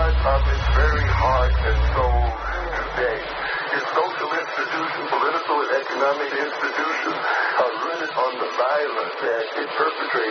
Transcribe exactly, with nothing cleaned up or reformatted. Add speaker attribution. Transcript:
Speaker 1: because of its very heart and soul today. Its social institutions, political and economic institutions are rooted on the violence that it perpetrates